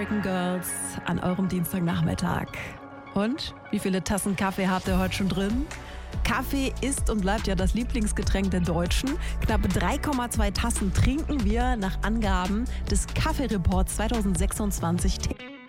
American Girls an eurem Dienstagnachmittag. Und wie viele Tassen Kaffee habt ihr heute schon drin? Kaffee ist und bleibt ja das Lieblingsgetränk der Deutschen. Knapp 3,2 Tassen trinken wir nach Angaben des Kaffee-Reports 2026.